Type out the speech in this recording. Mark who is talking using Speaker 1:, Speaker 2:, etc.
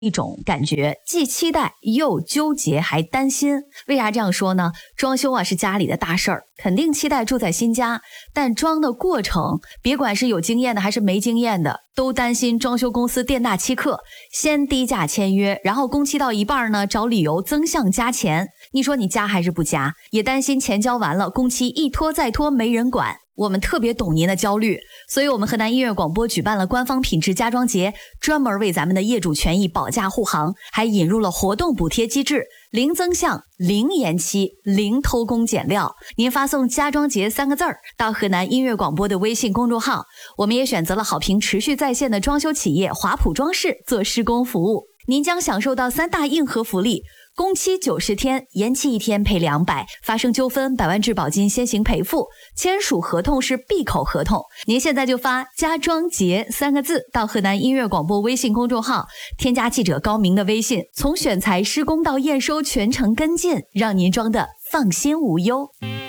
Speaker 1: 一种感觉，既期待又纠结还担心。为啥这样说呢？装修啊是家里的大事儿，肯定期待住在新家，但装的过程，别管是有经验的还是没经验的，都担心装修公司店大欺客，先低价签约，然后工期到一半呢，找理由增项加钱。你说你加还是不加？也担心钱交完了，工期一拖再拖没人管。我们特别懂您的焦虑，所以我们河南音乐广播举办了官方品质家装节，专门为咱们的业主权益保驾护航，还引入了活动补贴机制，零增项、零延期、零偷工减料。您发送家装节3个字到河南音乐广播的微信公众号，我们也选择了好评持续在线的装修企业华普装饰做施工服务，您将享受到3大硬核福利：工期90天，延期1天赔200，发生纠纷100万质保金先行赔付，签署合同是闭口合同。您现在就发家装节3个字到河南音乐广播微信公众号，添加记者高明的微信，从选材施工到验收全程跟进，让您装的放心无忧。